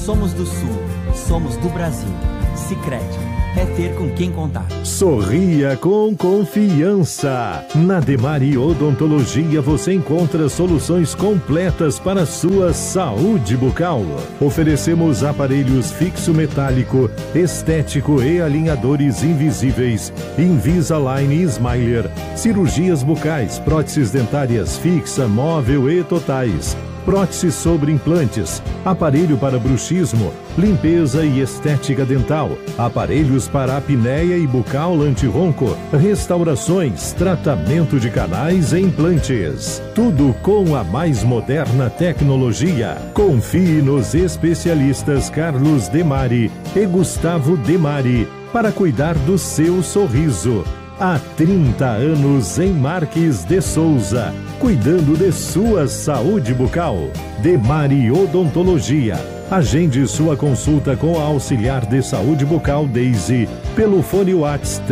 Somos do Sul, somos do Brasil. Sicredi, é ter com quem contar. Sorria com confiança. Na Demari Odontologia você encontra soluções completas para sua saúde bucal. Oferecemos aparelhos fixo metálico, estético e alinhadores invisíveis, Invisalign e Smiler, cirurgias bucais, próteses dentárias fixa, móvel e totais, prótese sobre implantes, aparelho para bruxismo, limpeza e estética dental, aparelhos para apneia e bucal antirronco, restaurações, tratamento de canais e implantes. Tudo com a mais moderna tecnologia. Confie nos especialistas Carlos Demari e Gustavo Demari para cuidar do seu sorriso. Há 30 anos em Marques de Souza, cuidando de sua saúde bucal. Demari Odontologia. Agende sua consulta com a auxiliar de saúde bucal Daisy pelo fone WhatsApp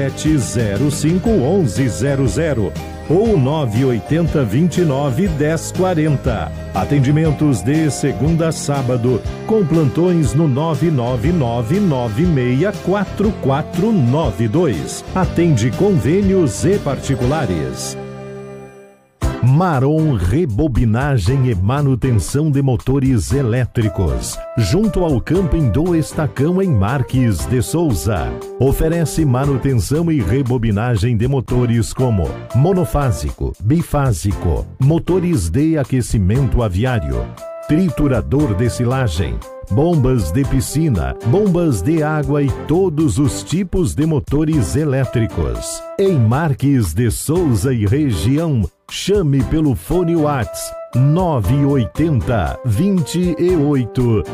37051100 ou 980 29 1040. Atendimentos de segunda a sábado, com plantões no 999964492. Atende convênios e particulares. Maron Rebobinagem e Manutenção de Motores Elétricos, junto ao Camping do Estacão, em Marques de Souza. Oferece manutenção e rebobinagem de motores como monofásico, bifásico, motores de aquecimento aviário, triturador de silagem, bombas de piscina, bombas de água e todos os tipos de motores elétricos. Em Marques de Souza e região, chame pelo fone WhatsApp 980 28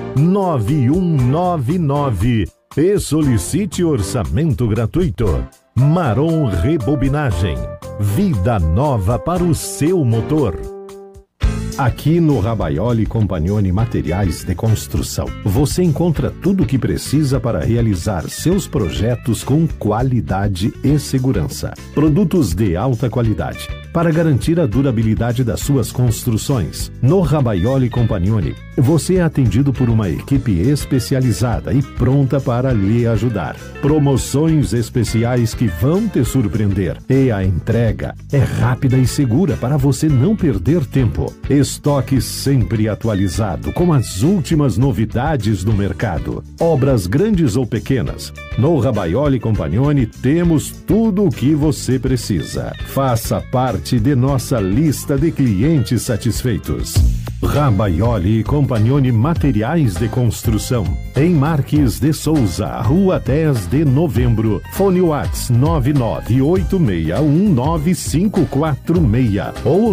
9199 e solicite orçamento gratuito. Maron Rebobinagem, vida nova para o seu motor. Aqui no Rabaioli Compagnoni Materiais de Construção, você encontra tudo o que precisa para realizar seus projetos com qualidade e segurança. Produtos de alta qualidade para garantir a durabilidade das suas construções. No Rabaioli Compagnoni, você é atendido por uma equipe especializada e pronta para lhe ajudar. Promoções especiais que vão te surpreender. E a entrega é rápida e segura para você não perder tempo. Estoque sempre atualizado com as últimas novidades do mercado. Obras grandes ou pequenas, no Rabaioli Compagnoni temos tudo o que você precisa. Faça parte de nossa lista de clientes satisfeitos. Rabaioli Compagnoni Materiais de Construção, em Marques de Souza, Rua 10 de Novembro. Fone WhatsApp 998619546 ou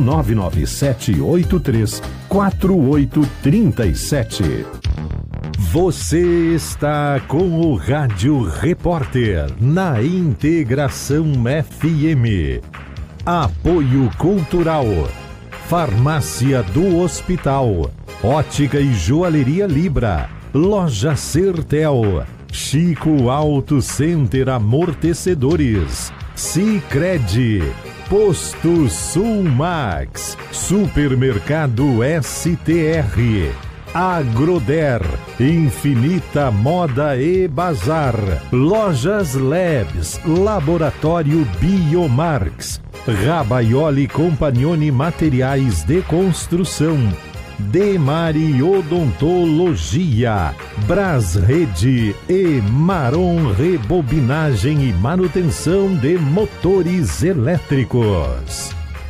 997834837. Você está com o Rádio Repórter na Integração FM. Apoio Cultural, Farmácia do Hospital, Ótica e Joalheria Libra, Loja Sertel, Chico Auto Center Amortecedores, Sicredi, Posto Sulmax, Supermercado STR, Agroder, Infinita Moda e Bazar, Lojas Labs, Laboratório Biomarx, Rabaioli Compagnoni Materiais de Construção, Demari Odontologia, Brasrede e Maron Rebobinagem e Manutenção de Motores Elétricos.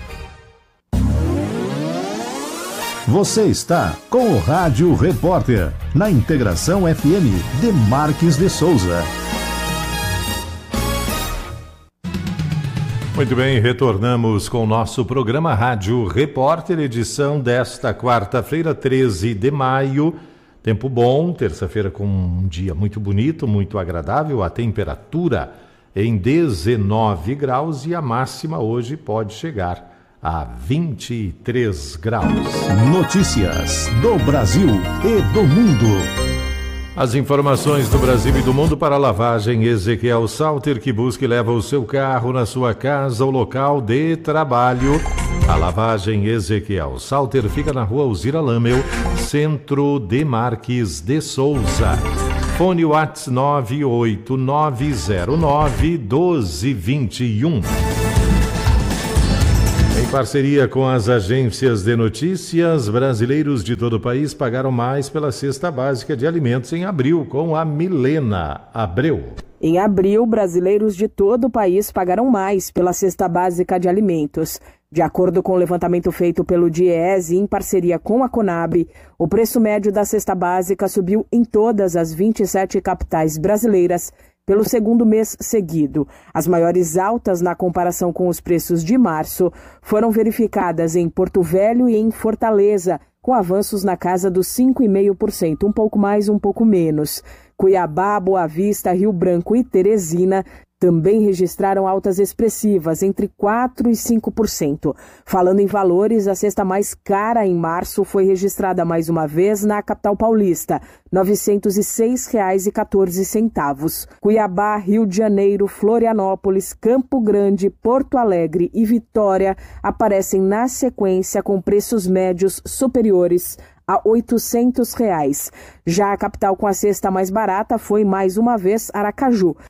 Você está com o Rádio Repórter, na Integração FM de Marques de Souza. Muito bem, retornamos com o nosso programa Rádio Repórter, edição desta quarta-feira, 13 de maio. Tempo bom, terça-feira com um dia muito bonito, muito agradável, a temperatura em 19 graus e a máxima hoje pode chegar a 23 graus. Notícias do Brasil e do mundo. As informações do Brasil e do mundo para a lavagem Ezequiel Salter, que busca e leva o seu carro na sua casa ou local de trabalho. A lavagem Ezequiel Salter fica na rua Uzira Lamel, centro de Marques de Souza. Fone WhatsApp 989091221. Em parceria com as agências de notícias, brasileiros de todo o país pagaram mais pela cesta básica de alimentos em abril, com a Milena Abreu. Em abril, brasileiros de todo o país pagaram mais pela cesta básica de alimentos. De acordo com o levantamento feito pelo DIEESE em parceria com a Conab, o preço médio da cesta básica subiu em todas as 27 capitais brasileiras pelo segundo mês seguido. As maiores altas na comparação com os preços de março foram verificadas em Porto Velho e em Fortaleza, com avanços na casa dos 5,5%, um pouco mais, um pouco menos. Cuiabá, Boa Vista, Rio Branco e Teresina também registraram altas expressivas, entre 4% e 5%. Falando em valores, a cesta mais cara em março foi registrada mais uma vez na capital paulista, R$ 906,14. Cuiabá, Rio de Janeiro, Florianópolis, Campo Grande, Porto Alegre e Vitória aparecem na sequência com preços médios superiores a R$ 800. Já a capital com a cesta mais barata foi, mais uma vez, Aracaju, R$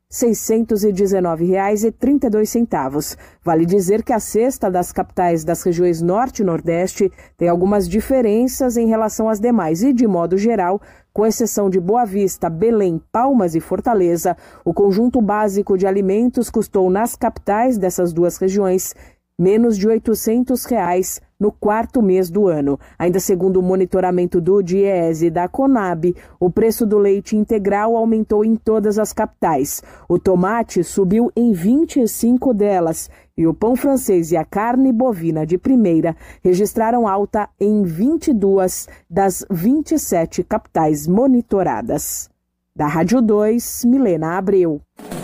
619,32. Vale dizer que a cesta das capitais das regiões Norte e Nordeste tem algumas diferenças em relação às demais e, de modo geral, com exceção de Boa Vista, Belém, Palmas e Fortaleza, o conjunto básico de alimentos custou nas capitais dessas duas regiões menos de R$ 800 no quarto mês do ano. Ainda segundo o monitoramento do DIEESE e da Conab, o preço do leite integral aumentou em todas as capitais. O tomate subiu em 25 delas e o pão francês e a carne bovina de primeira registraram alta em 22 das 27 capitais monitoradas. Da Rádio 2, Milena Abreu.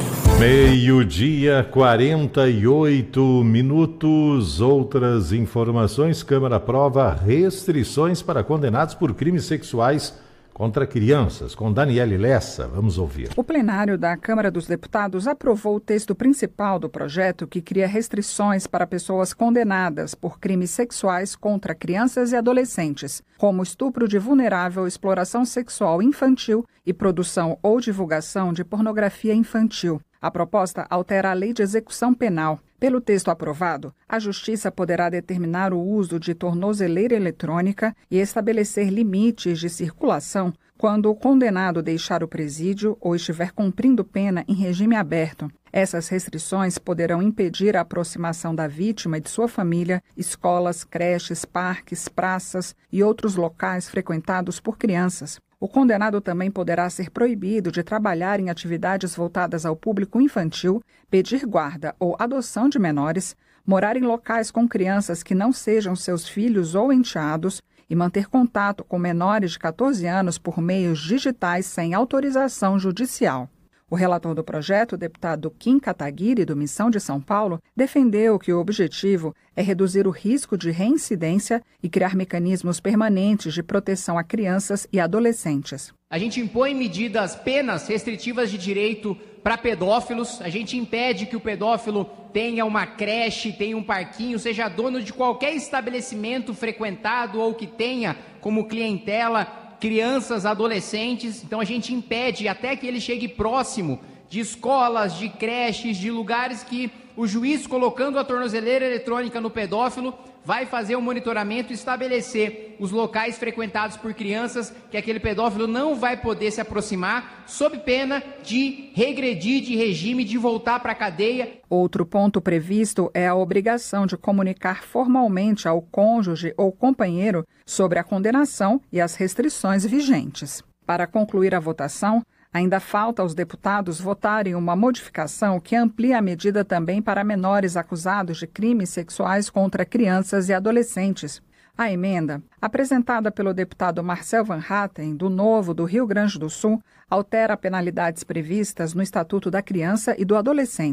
12:48. Outras informações. Câmara aprova restrições para condenados por crimes sexuais contra crianças. Com Daniele Lessa, vamos ouvir. O plenário da Câmara dos Deputados aprovou o texto principal do projeto que cria restrições para pessoas condenadas por crimes sexuais contra crianças e adolescentes, como estupro de vulnerável, exploração sexual infantil e produção ou divulgação de pornografia infantil. A proposta altera a Lei de Execução Penal. Pelo texto aprovado, a Justiça poderá determinar o uso de tornozeleira eletrônica e estabelecer limites de circulação quando o condenado deixar o presídio ou estiver cumprindo pena em regime aberto. Essas restrições poderão impedir a aproximação da vítima e de sua família, escolas, creches, parques, praças e outros locais frequentados por crianças. O condenado também poderá ser proibido de trabalhar em atividades voltadas ao público infantil, pedir guarda ou adoção de menores, morar em locais com crianças que não sejam seus filhos ou enteados e manter contato com menores de 14 anos por meios digitais sem autorização judicial. O relator do projeto, o deputado Kim Kataguiri, do Missão de São Paulo, defendeu que o objetivo é reduzir o risco de reincidência e criar mecanismos permanentes de proteção a crianças e adolescentes. A gente impõe medidas, penas restritivas de direito para pedófilos, a gente impede que o pedófilo tenha uma creche, tenha um parquinho, seja dono de qualquer estabelecimento frequentado ou que tenha como clientela crianças, adolescentes. Então a gente impede até que ele chegue próximo de escolas, de creches, de lugares que o juiz, colocando a tornozeleira eletrônica no pedófilo, vai fazer um monitoramento e estabelecer os locais frequentados por crianças que aquele pedófilo não vai poder se aproximar, sob pena de regredir de regime, de voltar para a cadeia. Outro ponto previsto é a obrigação de comunicar formalmente ao cônjuge ou companheiro sobre a condenação e as restrições vigentes. Para concluir a votação, ainda falta aos deputados votarem uma modificação que amplia a medida também para menores acusados de crimes sexuais contra crianças e adolescentes. A emenda, apresentada pelo deputado Marcel Van Hatten, do Novo do Rio Grande do Sul, altera penalidades previstas no Estatuto da Criança e do Adolescente.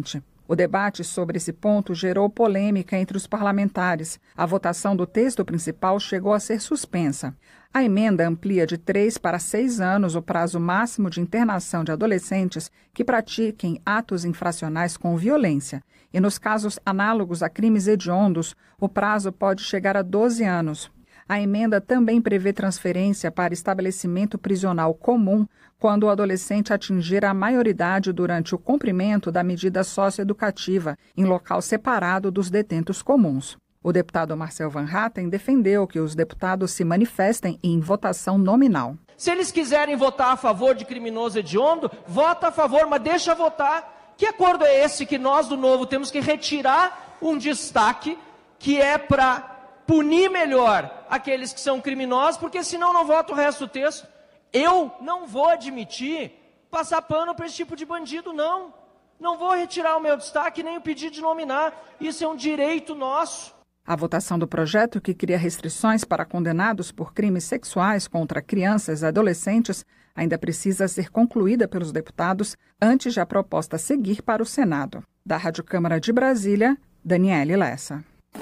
O debate sobre esse ponto gerou polêmica entre os parlamentares. A votação do texto principal chegou a ser suspensa. A emenda amplia de 3 para 6 anos o prazo máximo de internação de adolescentes que pratiquem atos infracionais com violência. E nos casos análogos a crimes hediondos, o prazo pode chegar a 12 anos. A emenda também prevê transferência para estabelecimento prisional comum quando o adolescente atingir a maioridade durante o cumprimento da medida socioeducativa em local separado dos detentos comuns. O deputado Marcel Van Hatten defendeu que os deputados se manifestem em votação nominal. Se eles quiserem votar a favor de criminoso hediondo, vota a favor, mas deixa votar. Que acordo é esse que nós do Novo temos que retirar um destaque que é para punir melhor aqueles que são criminosos, porque senão não vota o resto do texto. Eu não vou admitir passar pano para esse tipo de bandido, não. Não vou retirar o meu destaque nem o pedido de nominar. Isso é um direito nosso. A votação do projeto, que cria restrições para condenados por crimes sexuais contra crianças e adolescentes, ainda precisa ser concluída pelos deputados antes de a proposta seguir para o Senado. Da Rádio Câmara de Brasília, Daniele Lessa.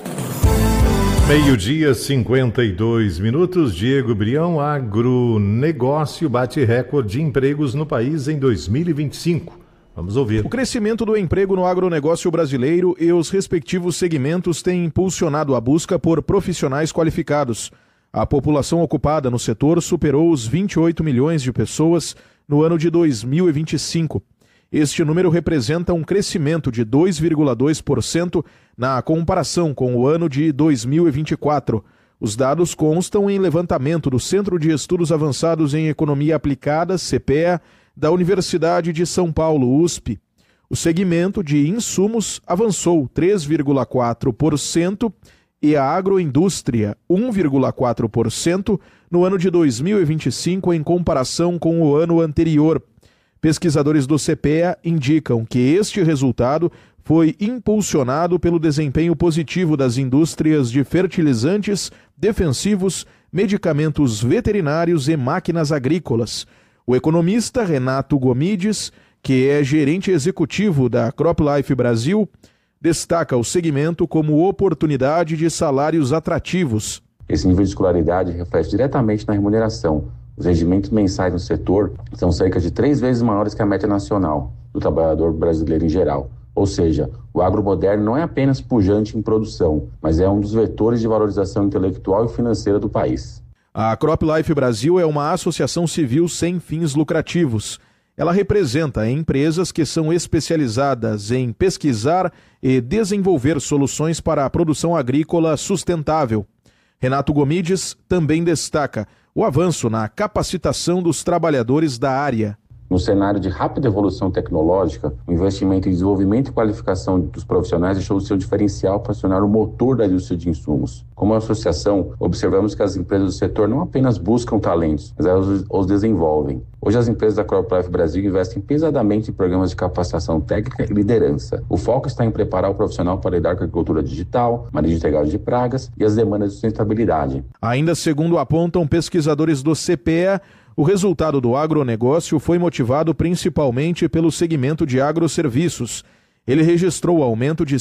12:52. Diego Brião, agronegócio bate recorde de empregos no país em 2025. Vamos ouvir. O crescimento do emprego no agronegócio brasileiro e os respectivos segmentos têm impulsionado a busca por profissionais qualificados. A população ocupada no setor superou os 28 milhões de pessoas no ano de 2025. Este número representa um crescimento de 2,2% na comparação com o ano de 2024. Os dados constam em levantamento do Centro de Estudos Avançados em Economia Aplicada, CEPEA, da Universidade de São Paulo, USP. O segmento de insumos avançou 3,4% e a agroindústria 1,4% no ano de 2025 em comparação com o ano anterior. Pesquisadores do CEPEA indicam que este resultado foi impulsionado pelo desempenho positivo das indústrias de fertilizantes, defensivos, medicamentos veterinários e máquinas agrícolas. O economista Renato Gomides, que é gerente executivo da CropLife Brasil, destaca o segmento como oportunidade de salários atrativos. Esse nível de escolaridade reflete diretamente na remuneração. Os rendimentos mensais no setor são cerca de 3 vezes maiores que a média nacional do trabalhador brasileiro em geral. Ou seja, o agromoderno não é apenas pujante em produção, mas é um dos vetores de valorização intelectual e financeira do país. A CropLife Brasil é uma associação civil sem fins lucrativos. Ela representa empresas que são especializadas em pesquisar e desenvolver soluções para a produção agrícola sustentável. Renato Gomides também destaca o avanço na capacitação dos trabalhadores da área. No cenário de rápida evolução tecnológica, o investimento em desenvolvimento e qualificação dos profissionais deixou o seu diferencial para se tornar o motor da indústria de insumos. Como associação, observamos que as empresas do setor não apenas buscam talentos, mas elas os desenvolvem. Hoje as empresas da CropLife Brasil investem pesadamente em programas de capacitação técnica e liderança. O foco está em preparar o profissional para lidar com a agricultura digital, manejo integral de pragas e as demandas de sustentabilidade. Ainda segundo apontam pesquisadores do CEPEA, o resultado do agronegócio foi motivado principalmente pelo segmento de agroserviços. Ele registrou aumento de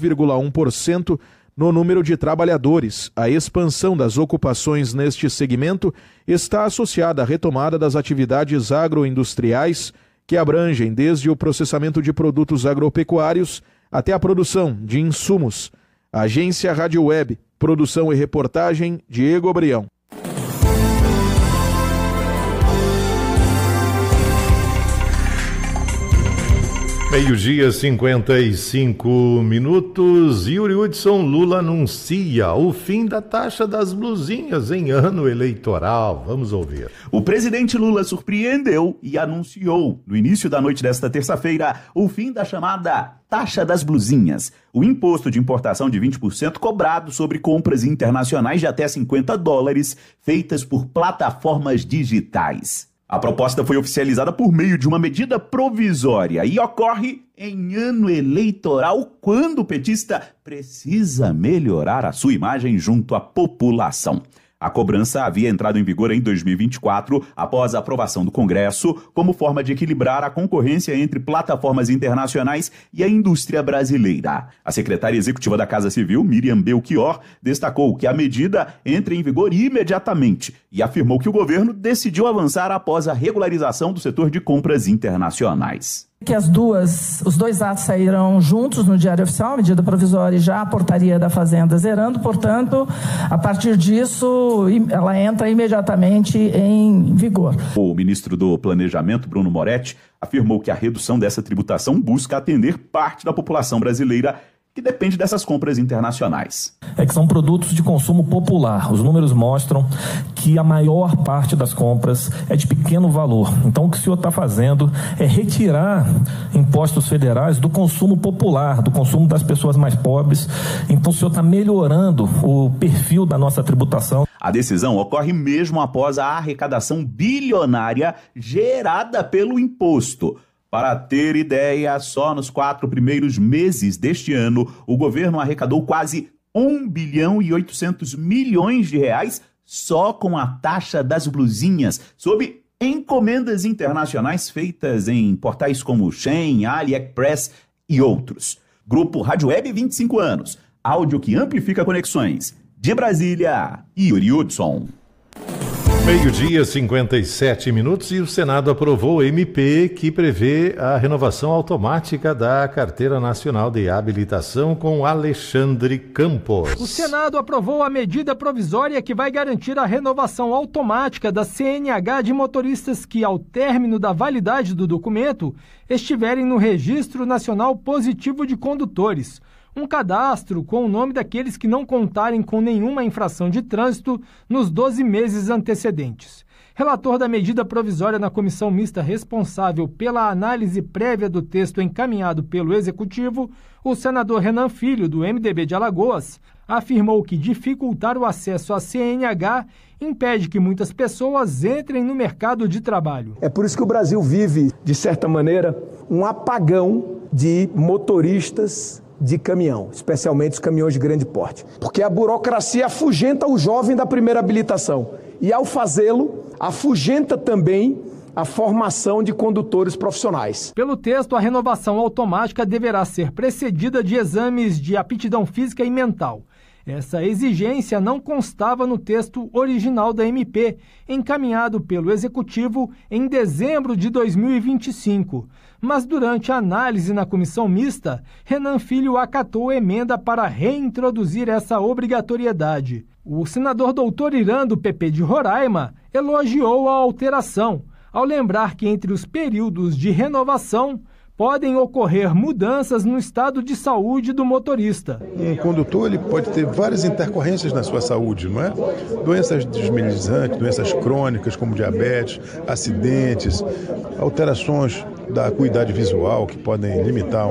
6,1% no número de trabalhadores. A expansão das ocupações neste segmento está associada à retomada das atividades agroindustriais, que abrangem desde o processamento de produtos agropecuários até a produção de insumos. Agência Rádio Web, produção e reportagem, Diego Brião. 12:55. Yuri Hudson, Lula anuncia o fim da taxa das blusinhas em ano eleitoral. Vamos ouvir. O presidente Lula surpreendeu e anunciou, no início da noite desta terça-feira, o fim da chamada taxa das blusinhas, o imposto de importação de 20% cobrado sobre compras internacionais de até $50 feitas por plataformas digitais. A proposta foi oficializada por meio de uma medida provisória e ocorre em ano eleitoral, quando o petista precisa melhorar a sua imagem junto à população. A cobrança havia entrado em vigor em 2024, após a aprovação do Congresso, como forma de equilibrar a concorrência entre plataformas internacionais e a indústria brasileira. A secretária executiva da Casa Civil, Miriam Belchior, destacou que a medida entra em vigor imediatamente e afirmou que o governo decidiu avançar após a regularização do setor de compras internacionais. Que os dois atos saíram juntos no Diário Oficial, a medida provisória e já a portaria da Fazenda zerando, portanto, a partir disso, ela entra imediatamente em vigor. O ministro do Planejamento, Bruno Moretti, afirmou que a redução dessa tributação busca atender parte da população brasileira que depende dessas compras internacionais. Que são produtos de consumo popular. Os números mostram que a maior parte das compras é de pequeno valor. Então, o que o senhor está fazendo é retirar impostos federais do consumo popular, do consumo das pessoas mais pobres. Então, o senhor está melhorando o perfil da nossa tributação. A decisão ocorre mesmo após a arrecadação bilionária gerada pelo imposto. Para ter ideia, só nos 4 primeiros meses deste ano, o governo arrecadou quase 1 bilhão e 800 milhões de reais só com a taxa das blusinhas, sob encomendas internacionais feitas em portais como Shein, AliExpress e outros. Grupo Rádio Web 25 anos, áudio que amplifica conexões. De Brasília, Yuri Hudson. 12:57 e o Senado aprovou o MP que prevê a renovação automática da Carteira Nacional de Habilitação com Alexandre Campos. O Senado aprovou a medida provisória que vai garantir a renovação automática da CNH de motoristas que, ao término da validade do documento, estiverem no Registro Nacional Positivo de Condutores. Um cadastro com o nome daqueles que não contarem com nenhuma infração de trânsito nos 12 meses antecedentes. Relator da medida provisória na comissão mista responsável pela análise prévia do texto encaminhado pelo Executivo, o senador Renan Filho, do MDB de Alagoas, afirmou que dificultar o acesso à CNH impede que muitas pessoas entrem no mercado de trabalho. É por isso que o Brasil vive, de certa maneira, um apagão de motoristas de caminhão, especialmente os caminhões de grande porte. Porque a burocracia afugenta o jovem da primeira habilitação e, ao fazê-lo, afugenta também a formação de condutores profissionais. Pelo texto, a renovação automática deverá ser precedida de exames de aptidão física e mental. Essa exigência não constava no texto original da MP, encaminhado pelo Executivo em dezembro de 2025. Mas durante a análise na comissão mista, Renan Filho acatou emenda para reintroduzir essa obrigatoriedade. O senador doutor Irã, do PP de Roraima, elogiou a alteração, ao lembrar que entre os períodos de renovação podem ocorrer mudanças no estado de saúde do motorista. Um condutor ele pode ter várias intercorrências na sua saúde, não é? Doenças desminimizantes, doenças crônicas como diabetes, acidentes, alterações da acuidade visual que podem limitar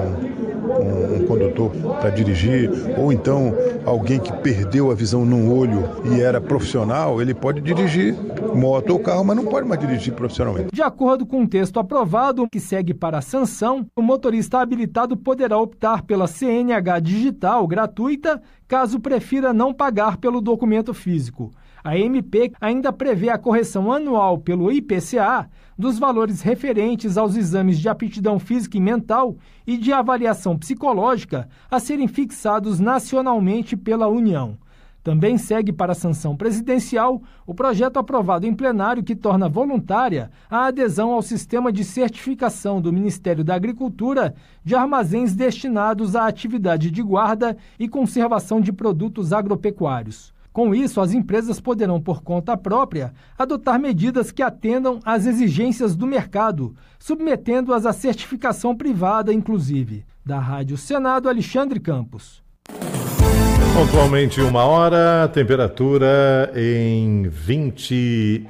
um condutor para dirigir, ou então alguém que perdeu a visão num olho e era profissional, ele pode dirigir moto ou carro, mas não pode mais dirigir profissionalmente. De acordo com o texto aprovado, que segue para a sanção, o motorista habilitado poderá optar pela CNH digital gratuita, caso prefira não pagar pelo documento físico. A MP ainda prevê a correção anual pelo IPCA dos valores referentes aos exames de aptidão física e mental e de avaliação psicológica a serem fixados nacionalmente pela União. Também segue para a sanção presidencial o projeto aprovado em plenário que torna voluntária a adesão ao sistema de certificação do Ministério da Agricultura de armazéns destinados à atividade de guarda e conservação de produtos agropecuários. Com isso, as empresas poderão, por conta própria, adotar medidas que atendam às exigências do mercado, submetendo-as à certificação privada, inclusive. Da Rádio Senado, Alexandre Campos. Pontualmente 1h, temperatura em 20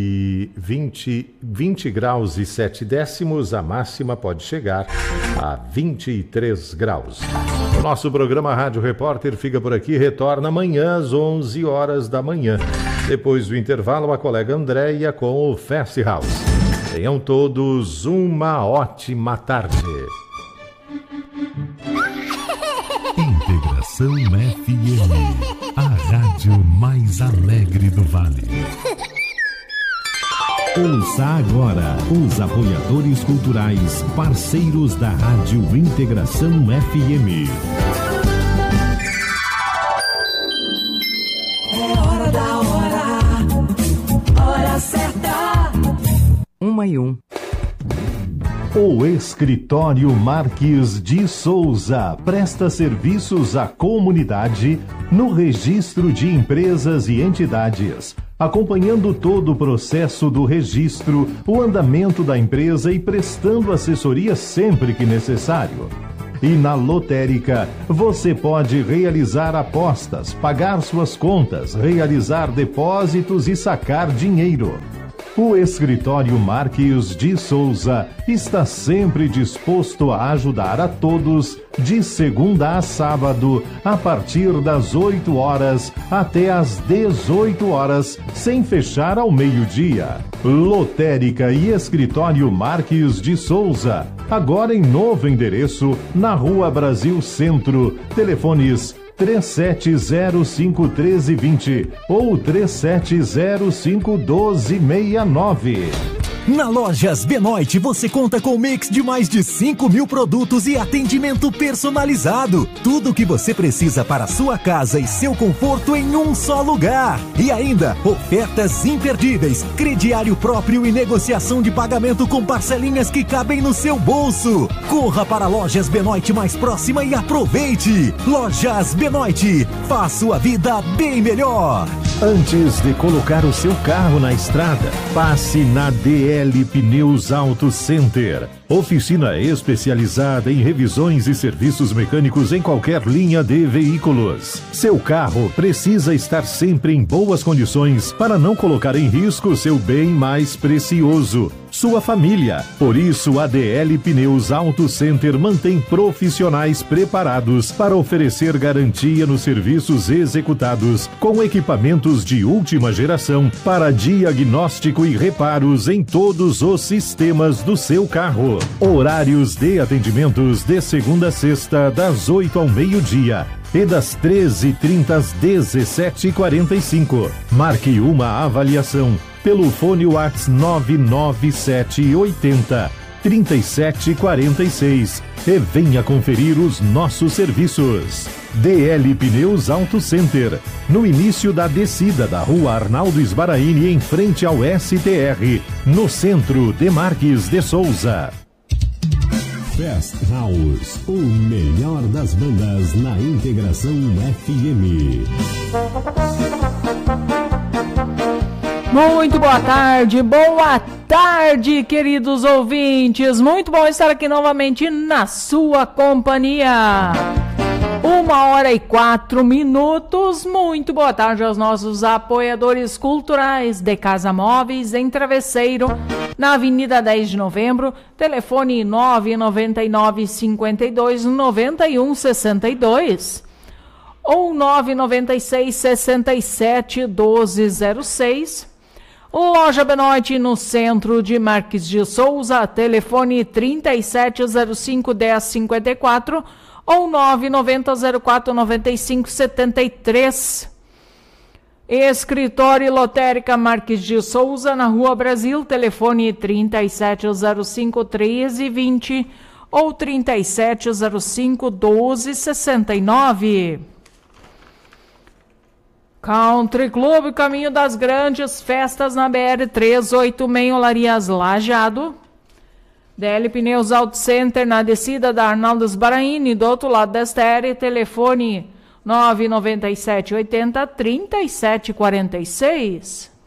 graus e 7 décimos, a máxima pode chegar a 23 graus. O nosso programa Rádio Repórter fica por aqui, retorna amanhã às 11 horas da manhã. Depois do intervalo, a colega Andréia com o Fast House. Tenham todos uma ótima tarde. Integração FM, a rádio rádio mais alegre do Vale. Ouça agora os apoiadores culturais, parceiros da Rádio Integração FM. É hora da hora certa. 1:01. O Escritório Marques de Souza presta serviços à comunidade no registro de empresas e entidades, acompanhando todo o processo do registro, o andamento da empresa e prestando assessoria sempre que necessário. E na lotérica, você pode realizar apostas, pagar suas contas, realizar depósitos e sacar dinheiro. O Escritório Marques de Souza está sempre disposto a ajudar a todos, de segunda a sábado, a partir das 8 horas até às 18 horas, sem fechar ao meio-dia. Lotérica e Escritório Marques de Souza, agora em novo endereço, na Rua Brasil Centro. Telefones 3705-1320 ou 3705-1269. Na Lojas Benoit você conta com um mix de mais de 5.000 produtos e atendimento personalizado. Tudo o que você precisa para a sua casa e seu conforto em um só lugar. E ainda, ofertas imperdíveis, crediário próprio e negociação de pagamento com parcelinhas que cabem no seu bolso. Corra para a Lojas Benoit mais próxima e aproveite. Lojas Benoit, faz sua vida bem melhor. Antes de colocar o seu carro na estrada, passe na DL Pneus Auto Center. Oficina especializada em revisões e serviços mecânicos em qualquer linha de veículos. Seu carro precisa estar sempre em boas condições para não colocar em risco seu bem mais precioso, sua família. Por isso, a DL Pneus Auto Center mantém profissionais preparados para oferecer garantia nos serviços executados com equipamentos de última geração para diagnóstico e reparos em todos os sistemas do seu carro. Horários de atendimentos de segunda a sexta, das 8 ao meio-dia e das 13h30 às 17h45. Marque uma avaliação pelo fone WhatsApp 99780 3746 e venha conferir os nossos serviços. DL Pneus Auto Center, no início da descida da Rua Arnaldo Sbaraini, em frente ao STR, no centro de Marques de Souza. Fast House, o melhor das bandas na Integração FM. Muito boa tarde, queridos ouvintes. Muito bom estar aqui novamente na sua companhia. 1h04. Muito boa tarde aos nossos apoiadores culturais de Casa Móveis em Travesseiro, na Avenida 10 de Novembro, telefone 999 52 91 62 ou 996 67 1206. Loja Benoit no centro de Marques de Souza, telefone 3705 1054 ou 990 04 95 73. Escritório e Lotérica Marques de Souza, na Rua Brasil, telefone 3705 1320 ou 3705 1269. Country Club, Caminho das Grandes Festas na BR-386, Olarias Lajeado. DL Pneus Auto Center, na descida da Arnaldo Sbaraini, do outro lado da STR, telefone 997 80 3746.